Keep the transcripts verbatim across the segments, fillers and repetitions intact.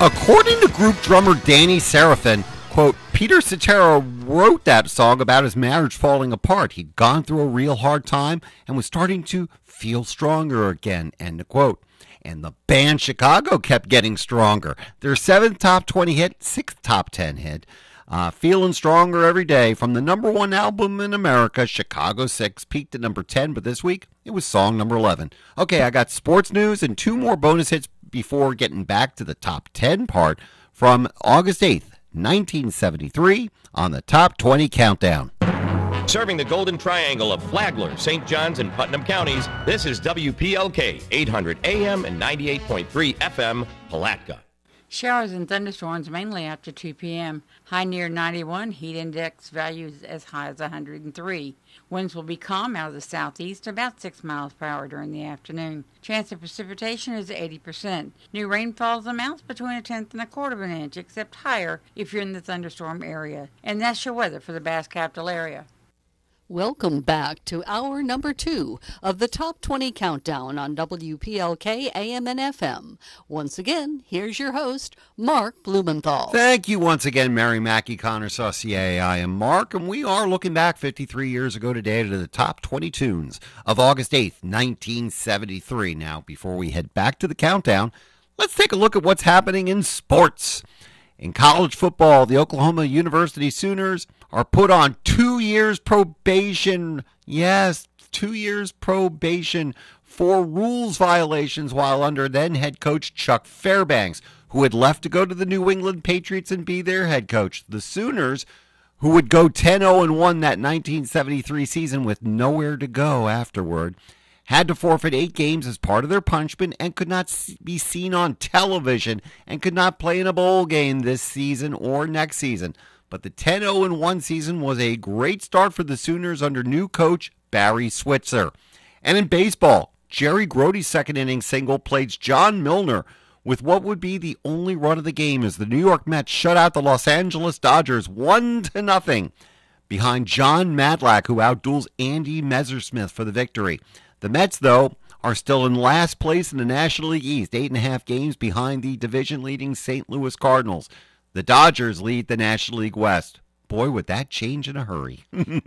According to group drummer Danny Seraphin, quote, Peter Cetera wrote that song about his marriage falling apart. He'd gone through a real hard time and was starting to feel stronger again, end quote. And the band Chicago kept getting stronger. Their seventh top twenty hit, sixth top ten hit. Uh, feeling stronger every day from the number one album in America, Chicago six, peaked at number ten, but this week it was song number eleven. Okay, I got sports news and two more bonus hits before getting back to the top ten part from August eighth, nineteen seventy-three on the Top twenty Countdown. Serving the Golden Triangle of Flagler, Saint Johns, and Putnam counties, this is W P L K, eight hundred A M and ninety-eight point three F M, Palatka. Showers and thunderstorms mainly after two p.m. High near ninety-one, heat index values as high as one hundred three. Winds will be calm out of the southeast, about six miles per hour during the afternoon. Chance of precipitation is eighty percent. New rainfall amounts between a tenth and a quarter of an inch, except higher if you're in the thunderstorm area. And that's your weather for the Bass Capital area. Welcome back to hour number two of the Top twenty Countdown on W P L K A M and F M. Once again, here's your host, Mark Blumenthal. Thank you once again, Mary Mackey, Connor Saucier. I am Mark, and we are looking back fifty-three years ago today to the top twenty tunes of August eighth, nineteen seventy-three. Now, before we head back to the countdown, let's take a look at what's happening in sports. In college football, the Oklahoma University Sooners are put on two years probation. Yes, two years probation for rules violations while under then head coach Chuck Fairbanks, who had left to go to the New England Patriots and be their head coach. The Sooners, who would go ten oh and one that nineteen seventy-three season with nowhere to go afterward, had to forfeit eight games as part of their punishment and could not be seen on television and could not play in a bowl game this season or next season. But the ten oh and one season was a great start for the Sooners under new coach Barry Switzer. And in baseball, Jerry Grote's second inning single plays John Milner with what would be the only run of the game as the New York Mets shut out the Los Angeles Dodgers one to nothing behind John Madlack, who outduels Andy Messersmith for the victory. The Mets, though, are still in last place in the National League East, eight and a half games behind the division-leading Saint Louis Cardinals. The Dodgers lead the National League West. Boy, would that change in a hurry.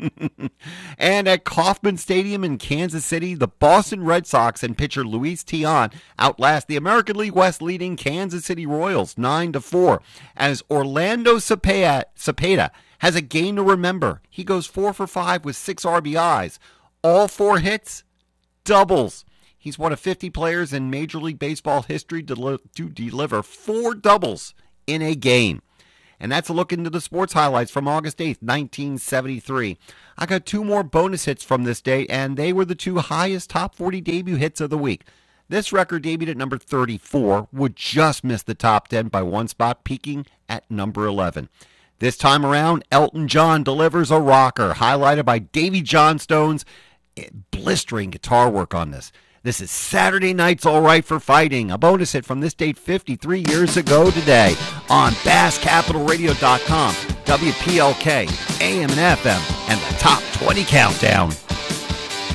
And at Kauffman Stadium in Kansas City, the Boston Red Sox and pitcher Luis Tiant outlast the American League West leading Kansas City Royals nine to four as Orlando Cepeda, Cepeda has a game to remember. He goes four for five with six R B Is. All four hits, doubles. He's one of fifty players in Major League Baseball history to, to deliver four doubles in a game. And that's a look into the sports highlights from August eighth, nineteen seventy-three. I got two more bonus hits from this date, and they were the two highest top forty debut hits of the week. This record debuted at number thirty-four, would just miss the top ten by one spot, peaking at number eleven. This time around, Elton John delivers a rocker, highlighted by Davy Johnstone's blistering guitar work on this. This is Saturday Night's All Right for Fighting, a bonus hit from this date fifty-three years ago today on Bass Capital Radio dot com, W P L K, A M and F M, and the Top twenty Countdown.